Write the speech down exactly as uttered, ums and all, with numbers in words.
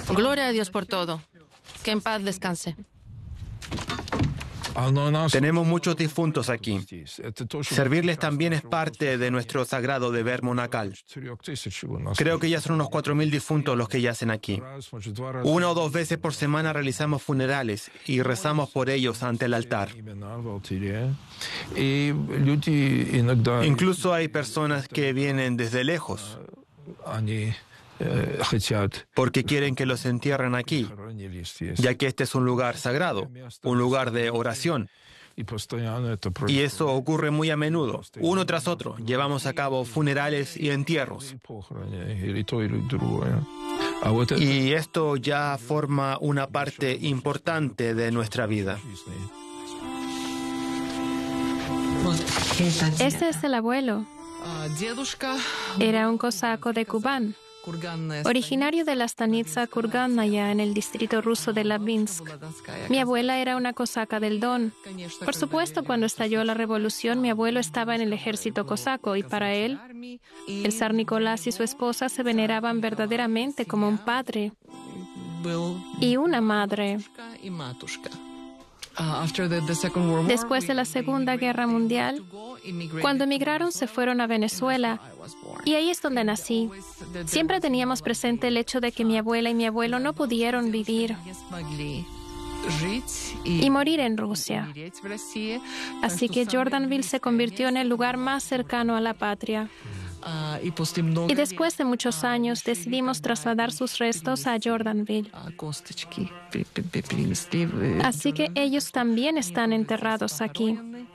Gloria a Dios por todo. Que en paz descanse. Tenemos muchos difuntos aquí. Servirles también es parte de nuestro sagrado deber monacal. Creo que ya son unos cuatro mil difuntos los que yacen aquí. Una o dos veces por semana realizamos funerales y rezamos por ellos ante el altar. Incluso hay personas que vienen desde lejos porque quieren que los entierren aquí, ya que este es un lugar sagrado, un lugar de oración. Y eso ocurre muy a menudo. Uno tras otro, llevamos a cabo funerales y entierros. Y esto ya forma una parte importante de nuestra vida. Este es el abuelo. Era un cosaco de Kubán, originario de la stanitsa Kurgannaya en el distrito ruso de Labinsk. Mi abuela era una cosaca del Don. Por supuesto, cuando estalló la revolución, mi abuelo estaba en el ejército cosaco y para él, el zar Nicolás y su esposa se veneraban verdaderamente como un padre y una madre. Después de la Segunda Guerra Mundial, cuando emigraron se fueron a Venezuela y ahí es donde nací. Siempre teníamos presente el hecho de que mi abuela y mi abuelo no pudieron vivir y morir en Rusia. Así que Jordanville se convirtió en el lugar más cercano a la patria. Y después de muchos años decidimos trasladar sus restos a Jordanville. Así que ellos también están enterrados aquí.